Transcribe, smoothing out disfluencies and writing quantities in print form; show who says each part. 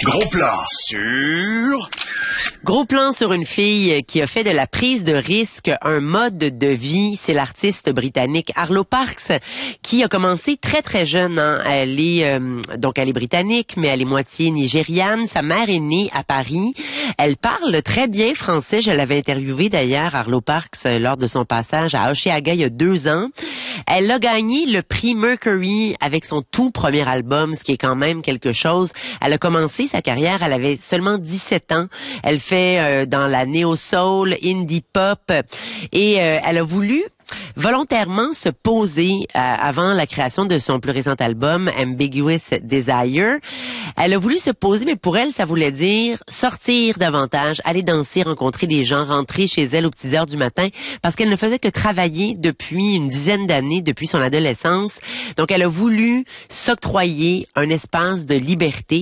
Speaker 1: Gros plan sur...
Speaker 2: Gros plan sur une fille qui a fait de la prise de risque un mode de vie. C'est l'artiste britannique Arlo Parks qui a commencé très très jeune. Elle est britannique, mais elle est moitié nigériane. Sa mère est née à Paris. Elle parle très bien français. Je l'avais interviewée d'ailleurs, Arlo Parks, lors de son passage à Hochelaga il y a 2 ans. Elle a gagné le prix Mercury avec son tout premier album, ce qui est quand même quelque chose. Elle a commencé sa carrière, elle avait seulement 17 ans. Elle fait dans la néo-soul, indie pop et elle a voulu volontairement se poser avant la création de son plus récent album Ambiguous Desire. Elle a voulu se poser, mais pour elle, ça voulait dire sortir davantage, aller danser, rencontrer des gens, rentrer chez elle aux petites heures du matin, parce qu'elle ne faisait que travailler depuis une dizaine d'années, depuis son adolescence. Donc, elle a voulu s'octroyer un espace de liberté.